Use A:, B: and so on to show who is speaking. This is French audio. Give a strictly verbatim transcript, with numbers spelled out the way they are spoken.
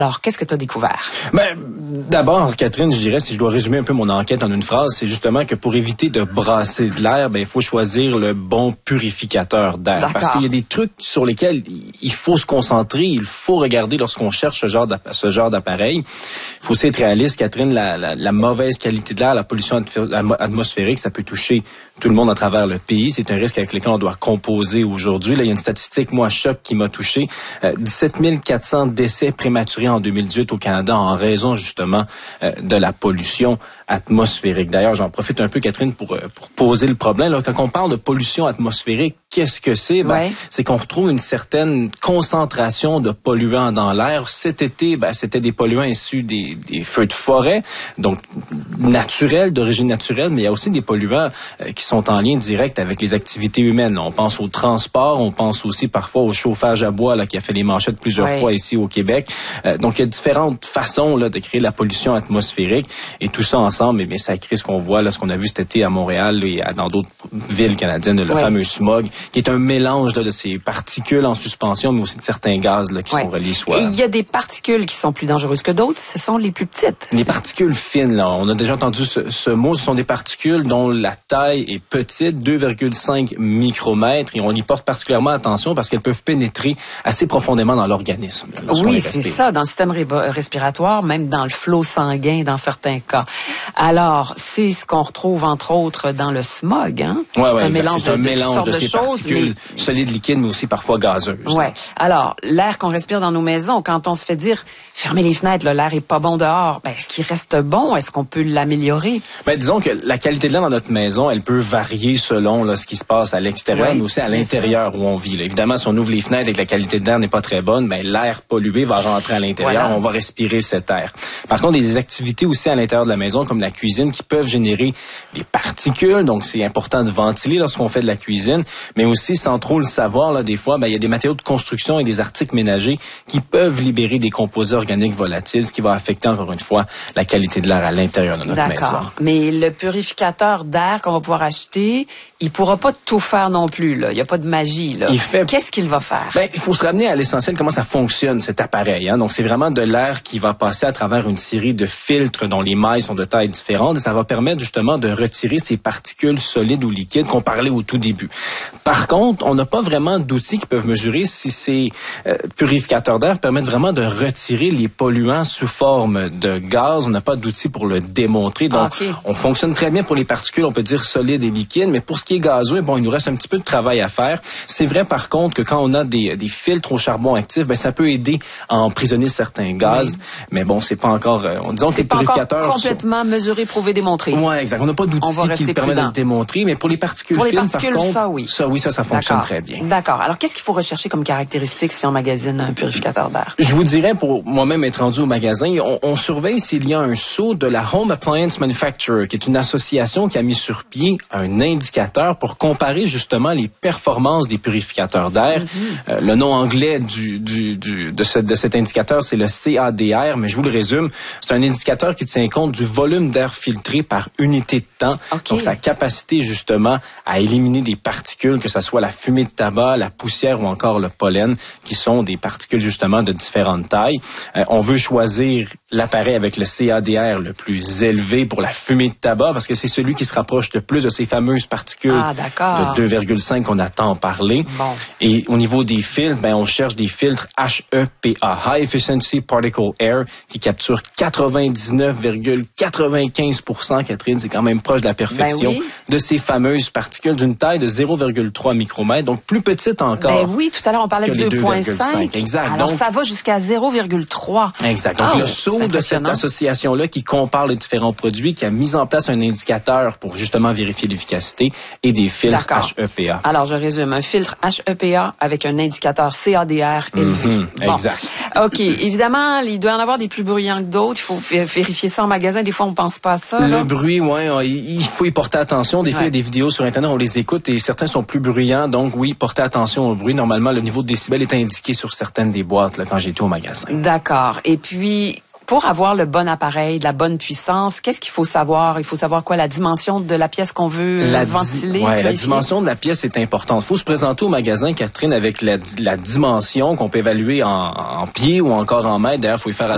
A: Alors, qu'est-ce que tu as découvert?
B: Ben, d'abord, Catherine, je dirais, si je dois résumer un peu mon enquête en une phrase, c'est justement que pour éviter de brasser de l'air, ben, il faut choisir le bon purificateur d'air. Parce qu'il y a des trucs sur lesquels il faut se concentrer, il faut regarder lorsqu'on cherche ce genre ce genre d'appareil. Il faut aussi être réaliste, Catherine, la, la, la mauvaise qualité de l'air, la pollution atmosphérique, ça peut toucher tout le monde à travers le pays. C'est un risque avec lequel on doit composer aujourd'hui. Là, il y a une statistique, moi, choc, qui m'a touché. Euh, dix-sept mille quatre cents décès prématurés en deux mille dix-huit au Canada en raison, justement, euh, de la pollution atmosphérique. D'ailleurs, j'en profite un peu, Catherine, pour, euh, pour poser le problème. Là, quand on parle de pollution atmosphérique, qu'est-ce que c'est? Ben, ouais. C'est qu'on retrouve une certaine concentration de polluants dans l'air. Cet été, ben, c'était des polluants issus des, des feux de forêt, donc naturels, d'origine naturelle, mais il y a aussi des polluants euh, qui sont en lien direct avec les activités humaines. On pense au transport, on pense aussi parfois au chauffage à bois là, qui a fait les manchettes plusieurs ouais. fois ici au Québec. Euh, donc, il y a différentes façons là, de créer la pollution atmosphérique et tout ça ensemble, mais ça crée ce qu'on voit, là, ce qu'on a vu cet été à Montréal et à, dans d'autres villes canadiennes, le ouais. fameux smog, qui est un mélange là, de ces particules en suspension, mais aussi de certains gaz là, qui ouais. sont reliés soit...
A: Et il y a des particules qui sont plus dangereuses que d'autres, ce sont les plus petites.
B: Les particules fines, là, on a déjà entendu ce, ce mot, ce sont des particules dont la taille est petite, deux virgule cinq micromètres, et on y porte particulièrement attention parce qu'elles peuvent pénétrer assez profondément dans l'organisme. Là,
A: oui, c'est ça, dans le système ré- respiratoire, même dans le flot sanguin dans certains cas. Alors, c'est ce qu'on retrouve entre autres dans le smog, hein?
B: Ouais,
A: c'est
B: ouais,
A: un
B: exact.
A: mélange
B: c'est un
A: de,
B: mélange
A: de,
B: de, de ces
A: choses,
B: particules
A: mais...
B: solides, liquides, mais aussi parfois gazeuses.
A: Ouais. Alors, l'air qu'on respire dans nos maisons, quand on se fait dire fermez les fenêtres, là, l'air est pas bon dehors, ben, est-ce qu'il reste bon? Est-ce qu'on peut l'améliorer?
B: Ben, disons que la qualité de l'air dans notre maison, elle peut varier selon là, ce qui se passe à l'extérieur, ouais, mais aussi à l'intérieur sûr. Où on vit. Là. Évidemment, si on ouvre les fenêtres et que la qualité de l'air n'est pas très bonne, ben, l'air pollué va rentrer à l'intérieur, voilà. On va respirer cet air. Par contre, il y a des activités aussi à l'intérieur de la maison, comme la cuisine, qui peuvent générer des particules, donc c'est important de ventiler lorsqu'on fait de la cuisine, mais aussi, sans trop le savoir, là, des fois, ben, il y a des matériaux de construction et des articles ménagers qui peuvent libérer des composés organiques volatiles, ce qui va affecter, encore une fois, la qualité de l'air à l'intérieur de notre
A: D'accord.
B: maison.
A: D'accord. Mais le purificateur d'air qu'on va pouvoir acheter, il pourra pas tout faire non plus, là. Il n'y a pas de magie, là.
B: Il fait...
A: Qu'est-ce qu'il va faire?
B: Ben, il faut se ramener à l'essentiel, comment ça fonctionne, cet appareil, hein. Donc, c'est vraiment de l'air qui va passer à travers une série de filtres dont les mailles sont de tailles différentes et ça va permettre, justement, de retirer ces particules solides ou liquides qu'on parlait au tout début. Par contre, on n'a pas vraiment d'outils qui peuvent mesurer si ces euh, purificateurs d'air permettent vraiment de retirer les polluants sous forme de gaz. On n'a pas d'outils pour le démontrer. Donc, ah, okay. On fonctionne très bien pour les particules, on peut dire solides et liquides, mais pour ce qui est gazeux, bon, il nous reste un petit peu de travail à faire. C'est vrai, par contre, que quand on a des, des filtres au charbon actif, ben, ça peut aider à emprisonner certains gaz, oui. Mais bon, c'est pas encore, euh, disons que les purificateurs...
A: C'est pas complètement sont... mesuré, prouvé, démontré.
B: Oui, exact. On n'a pas d'outils qui nous permettent de le démontrer, mais pour les particules
A: pour les
B: fines,
A: particules,
B: par contre,
A: ça, oui.
B: Ça, oui, ça, ça fonctionne
A: D'accord.
B: très bien.
A: D'accord. Alors, qu'est-ce qu'il faut rechercher comme caractéristique si on magasine un purificateur d'air?
B: Je vous dirais, pour moi-même être rendu au magasin, on, on surveille s'il y a un sceau de la Home Appliance Manufacturer, qui est une association qui a mis sur pied un indicateur pour comparer justement les performances des purificateurs d'air. Mm-hmm. Euh, le nom anglais du, du, du, de, ce, de cet indicateur, c'est le C A D R, mais je vous le résume. C'est un indicateur qui tient compte du volume d'air filtré par unité de temps. Okay. Donc, sa capacité justement à éliminer des particules, que ce soit la fumée de tabac, la poussière ou encore le pollen, qui sont des particules justement de différentes tailles. Euh, on veut choisir l'appareil avec le C A D R le plus élevé pour la fumée de tabac, parce que c'est celui qui se rapproche le plus de ces fameuses particules
A: ah, de
B: deux virgule cinq qu'on a tant parlé.
A: Bon.
B: Et au niveau des filtres, ben, on cherche des filtres H E P A, High Efficiency Particle Air, qui capturent quatre-vingt-dix-neuf virgule quatre-vingt-quinze pour cent, Catherine, c'est quand même proche de la perfection, ben oui. de ces fameuses particules d'une taille de zéro virgule trois micromètres, donc plus petite encore.
A: Ben oui, tout à l'heure on parlait de deux virgule cinq.
B: Exact.
A: Alors
B: donc,
A: ça va jusqu'à zéro virgule trois.
B: Exact. Donc oh, le sceau de cette association-là qui compare les différents produits, qui a mis en place un indicateur pour justement vérifier l'efficacité et des filtres H E P A.
A: Alors je résume, un filtre H E P A avec un indicateur C A D R élevé.
B: Mm-hmm, bon. Exact.
A: OK. Évidemment, il doit y en avoir des plus bruyants que d'autres. Il faut vérifier ça en magasin. Des fois, on pense pas à ça.
B: Le
A: là.
B: bruit, ouais, il faut y porter attention. Des fois, il y a des vidéos sur Internet, on les écoute et certains sont plus bruyants. Donc, oui, portez attention au bruit. Normalement, le niveau de décibel est indiqué sur certaines des boîtes là, quand j'étais au magasin.
A: D'accord. Et puis... Pour avoir le bon appareil, de la bonne puissance, qu'est-ce qu'il faut savoir? Il faut savoir quoi? La dimension de la pièce qu'on veut
B: la
A: ventiler?
B: Di- ouais, la dimension de la pièce est importante. Il faut se présenter au magasin, Catherine, avec la, la dimension qu'on peut évaluer en, en pieds ou encore en mètres. D'ailleurs, il faut y faire attention.